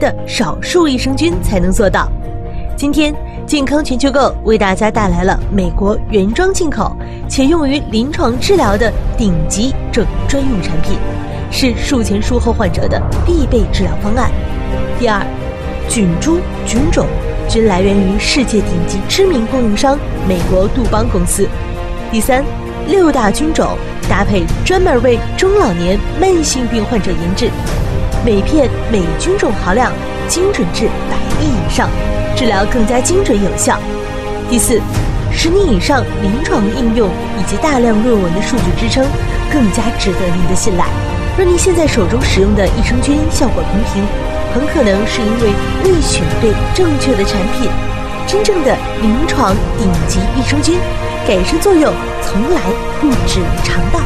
的少数益生菌才能做到。今天健康全球购为大家带来了美国原装进口且用于临床治疗的顶级正专用产品，是术前术后患者的必备治疗方案。第二，菌株菌种均来源于世界顶级知名供应商美国杜邦公司。第三，6大菌种搭配专门为中老年慢性病患者研制，每片每菌种含量精准至100亿以上，治疗更加精准有效。第四，10年以上临床应用以及大量论文的数据支撑，更加值得您的信赖。若您现在手中使用的益生菌效果平平，很可能是因为未选对正确的产品。真正的临床顶级益生菌，改善作用从来不止于肠道。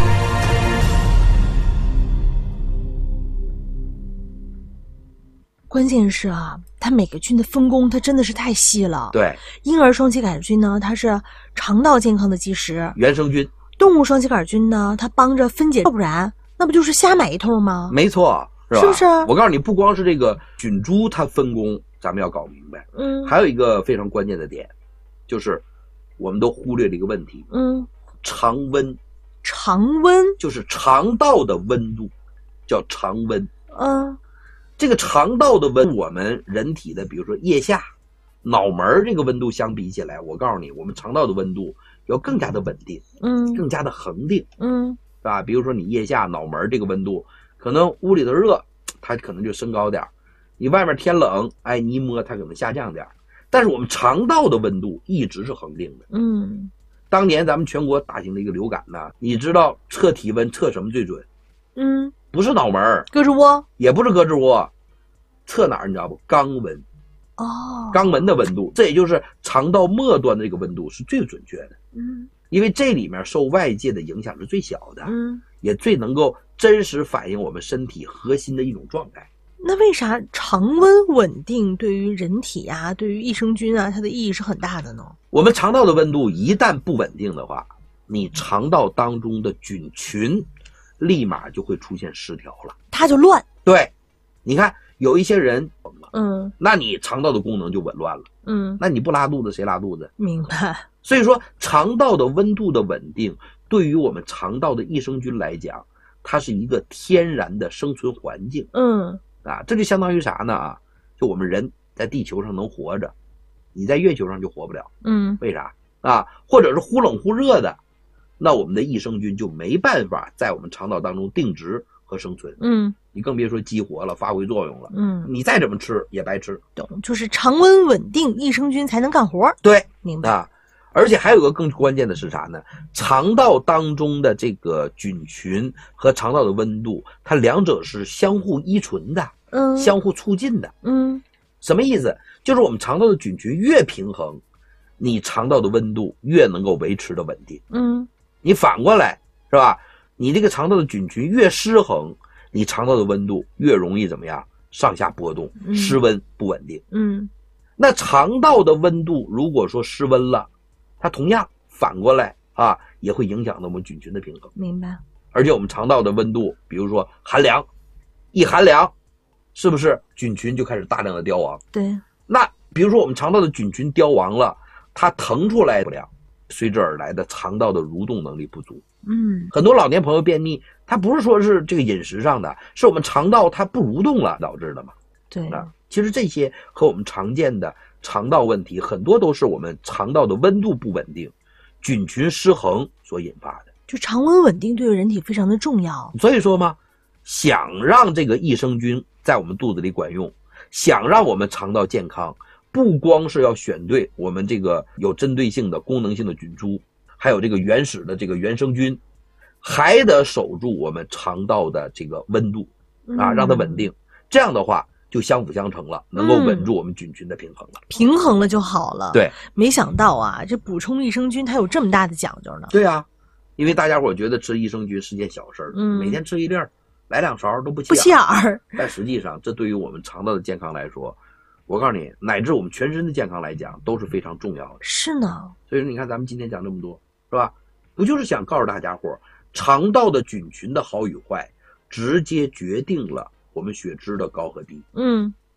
关键是啊，它每个菌的分工它真的是太细了。 对， 婴儿双歧杆菌呢，它是肠道健康的基石； 原生菌。 动物双歧杆菌呢，它帮着分解，要不然那不就是瞎买一通吗？ 没错，是吧？ 是不是？ 我告诉你，不光是这个菌株它分工，咱们要搞明白。还有一个非常关键的点，就是我们都忽略了一个问题。常温。 常温就是肠道的温度，叫常温。这个肠道的温，我们人体的，比如说腋下、脑门这个温度相比起来，我告诉你，我们肠道的温度要更加的稳定，更加的恒定，是吧？比如说你腋下、脑门这个温度，可能屋里头热，它可能就升高点；你外面天冷，哎，你一摸它可能下降点。但是我们肠道的温度一直是恒定的。当年咱们全国大型的一个流感呢，你知道测体温测什么最准？不是脑门， 胳肢窝， 也不是胳肢窝，测哪儿你知道不？肛门。肛门的温度，这也就是肠道末端的这个温度是最准确的。因为这里面受外界的影响是最小的，也最能够真实反映我们身体核心的一种状态。 那为啥常温稳定对于人体啊，对于益生菌啊，它的意义是很大的呢？ 我们肠道的温度一旦不稳定的话，你肠道当中的菌群立马就会出现失调了， 它就乱。 对，你看有一些人那你肠道的功能就紊乱了。那你不拉肚子谁拉肚子？ 明白。 所以说肠道的温度的稳定对于我们肠道的益生菌来讲，它是一个天然的生存环境。这就相当于啥呢？就我们人在地球上能活着，你在月球上就活不了。为啥？或者是忽冷忽热的，那我们的益生菌就没办法在我们肠道当中定植和生存。你更别说激活了，发挥作用了。你再怎么吃也白吃。 懂，就是常温稳定，益生菌才能干活。 对， 明白。 而且还有个更关键的是啥呢？肠道当中的这个菌群和肠道的温度，它两者是相互依存的，相互促进的。什么意思？就是我们肠道的菌群越平衡，你肠道的温度越能够维持的稳定。你反过来是吧？你这个肠道的菌群越失衡，你肠道的温度越容易怎么样？上下波动，失温不稳定。那肠道的温度如果说失温了，它同样反过来也会影响到我们菌群的平衡。 明白。 而且我们肠道的温度，比如说寒凉，一寒凉，是不是菌群就开始大量的凋亡？对。那比如说我们肠道的菌群凋亡了，它腾出来不了，随之而来的肠道的蠕动能力不足。很多老年朋友便秘，它不是说是这个饮食上的，是我们肠道它不蠕动了导致的嘛。对。其实这些和我们常见的肠道问题很多都是我们肠道的温度不稳定、菌群失衡所引发的。就常温稳定对人体非常的重要。所以说嘛，想让这个益生菌在我们肚子里管用，想让我们肠道健康，不光是要选对我们这个有针对性的功能性的菌株，还有这个原始的这个原生菌，还得守住我们肠道的这个温度让它稳定。这样的话就相辅相成了，能够稳住我们菌群的平衡了。平衡了就好了。对，没想到这补充益生菌它有这么大的讲究呢。对因为大家伙觉得吃益生菌是件小事儿，每天吃一粒儿，来2勺都不起眼儿。但实际上，这对于我们肠道的健康来说，我告诉你，乃至我们全身的健康来讲，都是非常重要的。是呢。所以说，你看咱们今天讲这么多，是吧？不就是想告诉大家伙，肠道的菌群的好与坏，直接决定了我们血脂的高和低。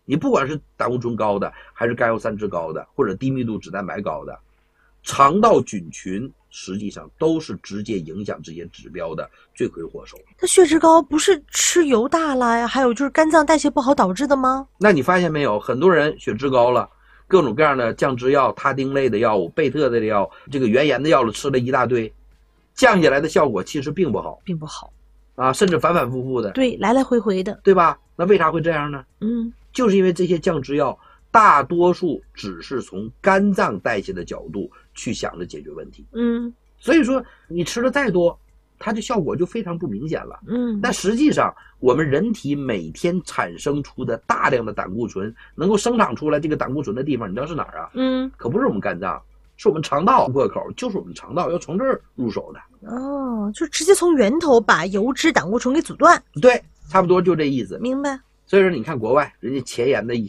你不管是胆固醇高的，还是甘油三酯高的，或者低密度脂蛋白高的，肠道菌群实际上都是直接影响这些指标的罪魁祸首。 那血脂高不是吃油大了呀，还有就是肝脏代谢不好导致的吗？ 那你发现没有，很多人血脂高了，各种各样的降脂药、他汀类的药物、贝特类的药，这个原研的药物吃了一大堆，降下来的效果其实并不好，啊，甚至反反复复的， 对，来来回回的， 对吧？那为啥会这样呢？就是因为这些降脂药大多数只是从肝脏代谢的角度去想着解决问题，所以说你吃的再多，它的效果就非常不明显了，但实际上我们人体每天产生出的大量的胆固醇，能够生长出来这个胆固醇的地方，你知道是哪儿啊？可不是我们肝脏，是我们肠道破口，就是我们肠道要从这儿入手的。 哦，就直接从源头把油脂胆固醇给阻断。 对，差不多就这意思。 明白。 所以说你看国外人家前沿的一